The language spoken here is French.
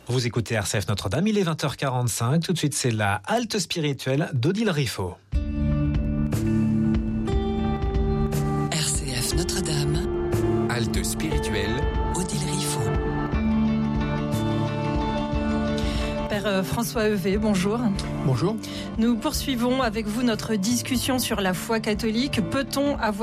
Vous écoutez RCF Notre-Dame, il est 20h45. Tout de suite, c'est la halte spirituelle d'Odile Riffaut. RCF Notre-Dame, halte spirituelle, Odile Riffaut. Père François Heuvet, bonjour. Bonjour. Nous poursuivons avec vous notre discussion sur la foi catholique. Peut-on avoir